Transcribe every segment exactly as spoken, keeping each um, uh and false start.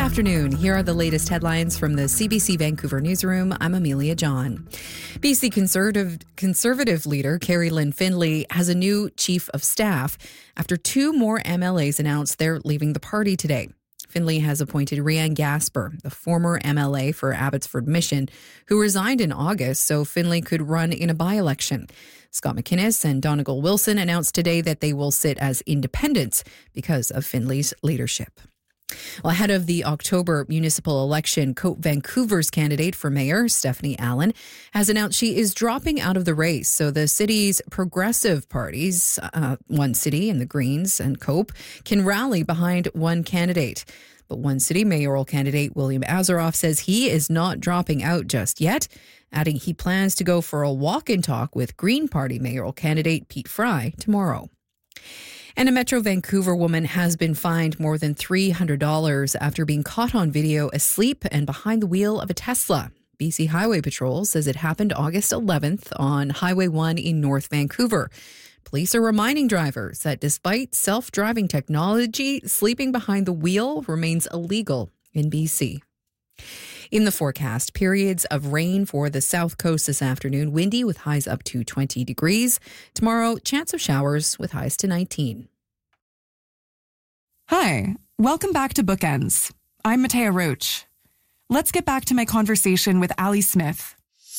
afternoon. Here are the latest headlines from the C B C Vancouver newsroom. I'm Amelia John. B C Conservative, Conservative leader Kerry Lynn Findlay has a new chief of staff after two more M L As announced they're leaving the party today. Findlay has appointed Rianne Gasper, the former M L A for Abbotsford Mission, who resigned in August so Findlay could run in a by-election. Scott McInnes and Donegal Wilson announced today that they will sit as independents because of Findlay's leadership. Well, ahead of the October municipal election, Cope Vancouver's candidate for mayor, Stephanie Allen, has announced she is dropping out of the race. So the city's progressive parties, uh, One City and the Greens and Cope, can rally behind one candidate. But One City mayoral candidate William Azaroff says he is not dropping out just yet, adding he plans to go for a walk and talk with Green Party mayoral candidate Pete Fry tomorrow. And a Metro Vancouver woman has been fined more than three hundred dollars after being caught on video asleep and behind the wheel of a Tesla. B C Highway Patrol says it happened August eleventh on Highway one in North Vancouver. Police are reminding drivers that despite self-driving technology, sleeping behind the wheel remains illegal in B C. In the forecast, periods of rain for the south coast this afternoon, windy with highs up to twenty degrees. Tomorrow, chance of showers with highs to nineteen. Hi, welcome back to Bookends. I'm Matea Roach. Let's get back to my conversation with Ali Smith.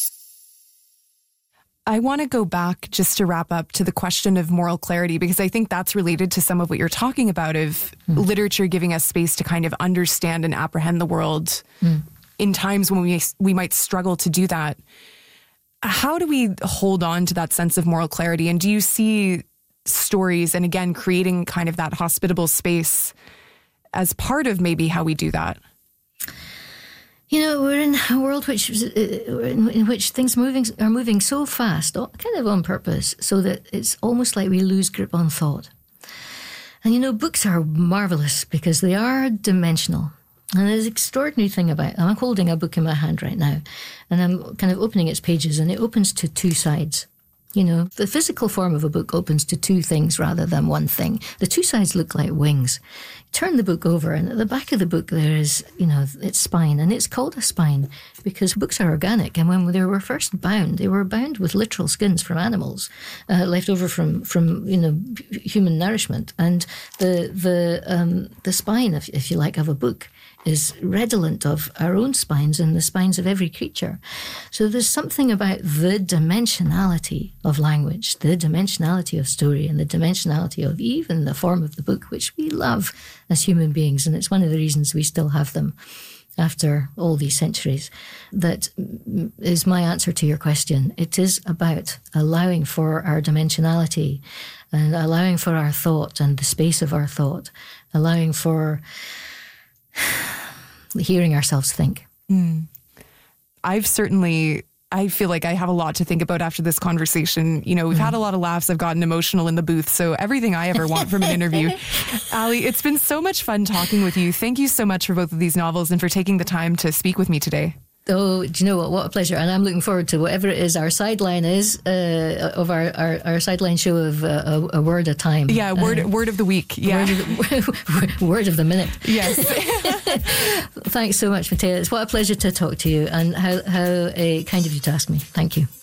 I want to go back just to wrap up to the question of moral clarity, because I think that's related to some of what you're talking about of mm. literature giving us space to kind of understand and apprehend the world mm. in times when we we might struggle to do that. How do we hold on to that sense of moral clarity? And do you see stories and, again, creating kind of that hospitable space as part of maybe how we do that? You know, we're in a world which in which things moving are moving so fast, kind of on purpose, so that it's almost like we lose grip on thought. And, you know, books are marvellous because they are dimensional. And there's an extraordinary thing about them. I'm holding a book in my hand right now, and I'm kind of opening its pages, and it opens to two sides. You know, the physical form of a book opens to two things rather than one thing. The two sides look like wings. Turn the book over, and at the back of the book there is, you know, its spine, and it's called a spine because books are organic, and when they were first bound, they were bound with literal skins from animals, uh, left over from, from, you know, human nourishment. And the the um, the spine, if, if you like, of a book is redolent of our own spines and the spines of every creature. So there's something about the dimensionality of language, the dimensionality of story, and the dimensionality of even the form of the book, which we love as human beings. And it's one of the reasons we still have them after all these centuries. That is my answer to your question. It is about allowing for our dimensionality and allowing for our thought and the space of our thought, allowing for hearing ourselves think. Mm. I've certainly, I feel like I have a lot to think about after this conversation. You know, we've mm. had a lot of laughs. I've gotten emotional in the booth. So everything I ever want from an interview. Ali, it's been so much fun talking with you. Thank you so much for both of these novels and for taking the time to speak with me today. Oh, do you know what? What a pleasure. And I'm looking forward to whatever it is our sideline is uh, of our, our, our sideline show of uh, a, a word a time. Yeah, word uh, word of the week. Yeah. Word of the, word of the minute. Yes. Thanks so much, Matea. It's what a pleasure to talk to you, and how, how uh, kind of you to ask me. Thank you.